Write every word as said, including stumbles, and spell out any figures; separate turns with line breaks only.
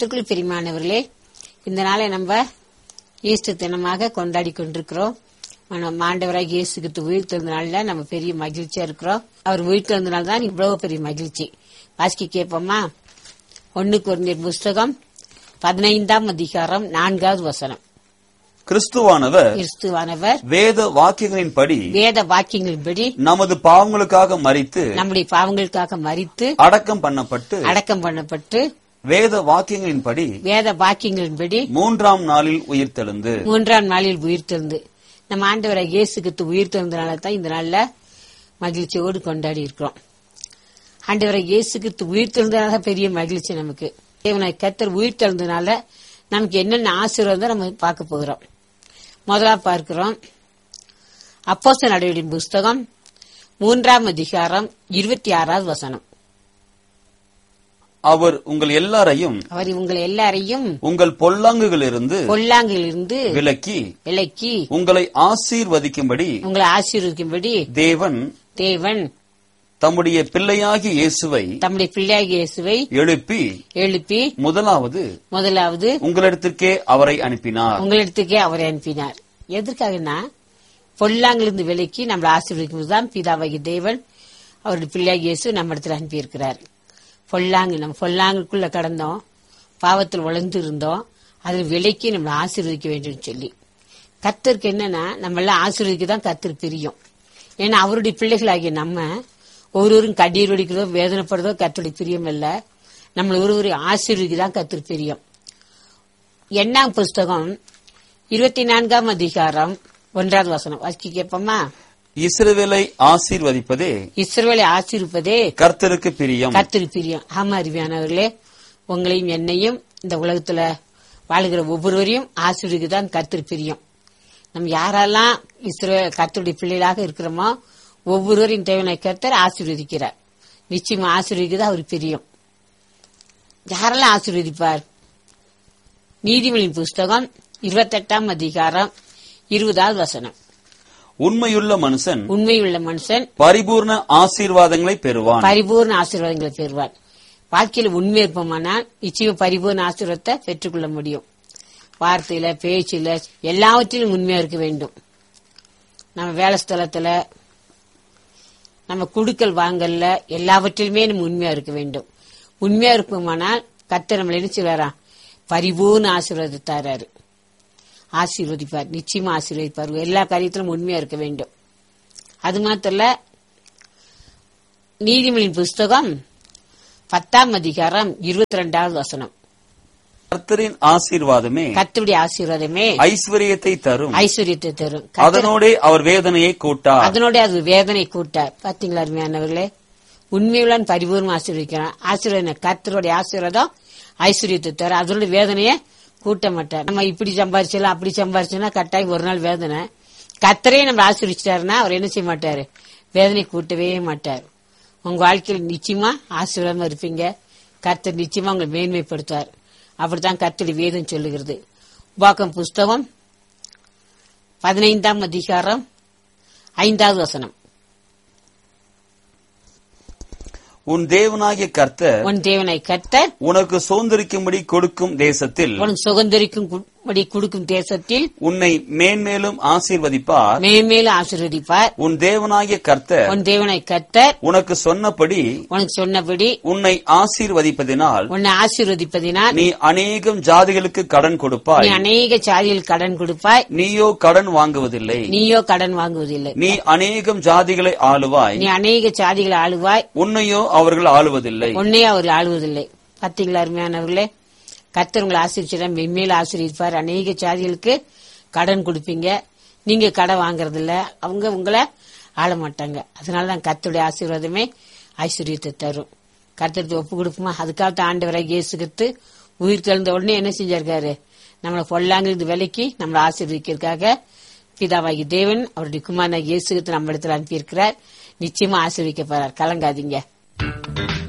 கர்த்தருக்குள் பிரியமானவர்களே, இந்த நாளை நம்ம ஈஸ்டர் தினமாக கொண்டாடி கொண்டிருக்கிறோம். நம்ம ஆண்டவராக இயேசு கிறிஸ்து உயிர் தெழுந்த நாள்ல நம்ம பெரிய மகிழ்ச்சியா இருக்கிறோம். அவர் உயிர் தெழுந்த நாள் தான் இவ்வளவு பெரிய மகிழ்ச்சி. வாசிக்க கேட்போமா? ஒன்னு கொரிந்தியர் புஸ்தகம் பதினைந்தாம் அதிகாரம் நான்காவது வசனம்.
கிறிஸ்துவானவர்
கிறிஸ்துவானவர்
வேத வாக்கியங்களின்படி
வேத வாக்கியங்களின்படி
நமது பாவங்களுக்காக மரித்து
நம்முடைய பாவங்களுக்காக மரித்து
அடக்கம் பண்ணப்பட்டு
அடக்கம் பண்ணப்பட்டு
வேத வாக்கியங்களின்படி
வேத வாக்கியங்களின்படி
மூன்றாம் நாளில் உயிர்த்தெழுந்து
மூன்றாம் நாளில் உயிர்த்தெழுந்து நம்ம ஆண்டவராக இயேசு கிறிஸ்து உயிர்த்தெழுந்தனால தான் இந்த நாள்ல மகிழ்ச்சியோடு கொண்டாடி இருக்கிறோம். ஆண்டவராக இயேசு கிறிஸ்து உயிர்த்தெழுந்தனால பெரிய மகிழ்ச்சி நமக்கு. தேவனாய் கர்த்தர் உயிர்த்தெழுந்தனால நமக்கு என்னென்ன ஆசீர்வாதம் நம்ம பார்க்க போகிறோம். முதலா பார்க்கிறோம் அப்போஸ்தலர் நடவடிக்கைகளின் புஸ்தகம் மூன்றாம் அதிகாரம் இருபத்தி ஆறாவது வசனம்.
அவர் உங்கள் எல்லாரையும்
அவர் உங்கள் எல்லாரையும்
உங்கள் பொல்லாங்குகளிலிருந்து
பொல்லாங்கிலிருந்து
விலக்கி
விலக்கி
உங்களை ஆசீர்வதிக்கும்படி
உங்களை ஆசீர்வதிக்கும்படி
தேவன்
தேவன்
தம்முடைய பிள்ளையாகிய இயேசுவை
தம்முடைய பிள்ளையாகிய இயேசுவை
எழுப்பி
எழுப்பி
முதலாவது
முதலாவது
உங்களிடத்திற்கே அவரை அனுப்பினார்.
உங்களிடத்துக்கே அவரை அனுப்பினார். எதற்காகனா பொல்லாங்கிலிருந்து விலக்கி நம்மளை ஆசீர்வதிக்கும் தான் பிதாவாகிய தேவன் அவருடைய பிள்ளையாகிய இயேசு நம்ம இடத்துல அனுப்பியிருக்கிறார். பொல்லாங்கு நம்ம பொல்லாங்குக்குள்ள கடந்தோம், பாவத்தில் உழந்து இருந்தோம், அதில் விலைக்கு நம்மளை ஆசீர்வதிக்க வேண்டும் சொல்லி கர்த்தருக்கு என்னன்னா நம்ம எல்லாம் ஆசீர்வதிக்க தான் கர்த்தர் பிரியும். ஏன்னா அவருடைய பிள்ளைகளாகிய நம்ம ஒருவரும் கண்ணீர் வடிக்கிறதோ வேதனைப்படுறதோ கர்த்தருடைய பிரியம் இல்ல. நம்மள ஒருவரை ஆசீர்வதிக்க தான் கர்த்தர் பிரியம். எண்ணாம் புஸ்தகம் இருபத்தி நான்காம் அதிகாரம் ஒன்றாவது வசனம் வாசிக்க கேட்போமா?
இஸ்ரவேலை ஆசீர்வதிப்பதே
இஸ்ரவேலை ஆசீர்வதிப்பதே
கர்த்தருக்கு பிரியம்.
கர்த்தருக்கு பிரியம். ஆமா அருமையானவர்களே, உங்களையும் என்னையும் இந்த உலகத்துல வாழுகிற ஒவ்வொருவரையும் ஆசீர்வதிக்கதான் கர்த்தருக்கு பிரியம். நம்ம யாரெல்லாம் இஸ்ரவேல் கர்த்தருடைய பிள்ளைகளாக இருக்கிறோமோ ஒவ்வொருவரையும் தேவனாய் கர்த்தர் ஆசீர்வதிக்கிறார். நிச்சயமா ஆசீர்வதிக்கிறது அவருக்கு பிரியம். யாரெல்லாம் ஆசீர்வதிப்பார்? நீதிமொழியின் புஸ்தகம் இருபத்தி எட்டாம் அதிகாரம் இருபதாவது வசனம்.
உண்மையுள்ள மனுஷன்
உண்மையுள்ள மனுஷன்
பரிபூர்ண ஆசீர்வாதங்களை பெறுவான்.
பரிபூர்ண ஆசீர்வாதங்களை பெறுவான். வாழ்க்கையில உண்மை இருப்போமானால் நிச்சயம் பரிபூர்ண ஆசீர்வாதத்தை பெற்றுக்கொள்ள முடியும். வார்த்தையில பேச்சில எல்லாவற்றிலும் உண்மையா இருக்க வேண்டும். நம்ம வேலை ஸ்தலத்துல நம்ம குடுக்கல் வாங்கல்ல எல்லாவற்றிலுமே நம்ம உண்மையா இருக்க வேண்டும். உண்மையா இருப்போமானால் கர்த்தர் நம்மள என்ன செய்வாரா? பரிபூர்ண ஆசீர்வாதத்தாரு ஆசீர்வதிப்பார். நிச்சயமா ஆசீர்வதிப்பார். எல்லா காரியத்திலும் உண்மையா இருக்க வேண்டும். அது மாத்திர நீதிமொழியின் புஸ்தகம் பத்தாம் அதிகாரம் இருபத்தி ரெண்டாவது வசனம்.
கர்த்தரின் ஆசீர்வாதமே
கர்த்தருடைய ஆசீர்வாதமே
ஐஸ்வர்யத்தை தரும்.
ஐஸ்வர்யத்தை தரும்.
அதனோட அவர் வேதனையை கூட்டார்.
அதனோட அது வேதனை கூட்டார். பாத்தீங்களா அருமையானவர்களே, உண்மையுள்ள பரிபூர்ணம் ஆசீர்வதிக்கிறார். ஆசீர்வாதம் கர்த்தருடைய ஆசீர்வாதம் ஐஸ்வர்யத்தை தரும். அதனோட வேதனைய கூட்ட மாட்டார். நம்ம இப்படி சம்பாரிச்சலாம் அப்படி சம்பாரிச்சோம்னா கட்டாயம் ஒரு நாள் வேதனை. கர்த்தரே நம்ம ஆசீர்வதிச்சிட்டாருன்னா அவர் என்ன செய்ய மாட்டாரு? வேதனை கூட்டவே மாட்டார். உங்க வாழ்க்கையில் நிச்சயமா ஆசீர்வாதமா இருப்பீங்க. கர்த்தர் நிச்சயமா உங்களை மேன்மைப்படுத்துவார். அப்படித்தான் கர்த்தருடைய வேதம் சொல்லுகிறது. உபாகம் புஸ்தகம் பதினைந்தாம் அதிகாரம் ஐந்தாவது வசனம்.
உன் தேவனாகிய கர்த்தர்
உன் தேவனாய் கர்த்தர்
உனக்கு சுதந்திரிக்கும்படி கொடுக்கும் தேசத்தில்
உனக்கு சுதந்திரிக்கும்படி கொடுக்கும் தேசத்தில்
உன்னை மேன்மேலும் ஆசீர்வதிப்பார்.
மேன்மேலும் ஆசீர்வதிப்பார்.
உன் தேவனாகிய கர்த்தர்
உன் தேவனாய் கர்த்தர்
உனக்கு சொன்னபடி
உனக்கு சொன்னபடி
உன்னை ஆசீர்வதிப்பதினால்
உன்னை ஆசீர்வதிப்பதினால்
நீ அநேகம் ஜாதிகளுக்கு கடன் கொடுப்பாய்.
நீ அநேக சாதிகள் கடன் கொடுப்பாய்.
நீயோ கடன் வாங்குவதில்லை.
நீயோ கடன் வாங்குவதில்லை.
நீ அநேகம் ஜாதிகளை ஆளுவாய்.
நீ அநேக சாதிகளை ஆளுவாய்.
உன்னையோ அவர்கள் ஆளுவதில்லை.
உன்னையே அவர் ஆளுவதில்லை. பாத்தீங்களா அருமையானவர்களே, கர்த்தர் உங்களை ஆசீர்வதிச்சா மென்மேல ஆசீர்வதிப்பார். அநேக சாதிகளுக்கு கடன் கொடுப்பீங்க. நீங்க கடன் வாங்கறது இல்ல, அவங்க உங்களை ஆள மாட்டாங்க. அதனாலதான் கர்த்தருடைய ஆசீர்வாதமே ஐஸ்வர்யத்தை தரும். கர்த்தருக்கு ஒப்பு கொடுக்குமா? அதுக்காக ஆண்டவராக இயேசு கிறிஸ்து உயிர் தெழுந்த உடனே என்ன செஞ்சிருக்காரு? நம்மளை பொல்லாங்கிருந்து விலைக்கு நம்மளை ஆசீர்வதிக்கிறதுக்காக பிதாவாகி தேவன் அவருடைய குமாரனாகிய இயேசு கிறிஸ்து நம்ம இடத்துல அனுப்பியிருக்கிறார். நிச்சயமா ஆசீர்வதிக்க போறார். கலங்காதீங்க.